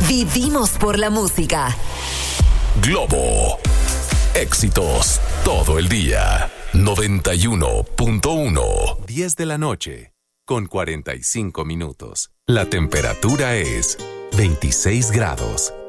Vivimos por la música. Globo. Éxitos todo el día. 91.1. 10 de la noche, con 45 minutos. La temperatura es 26 grados.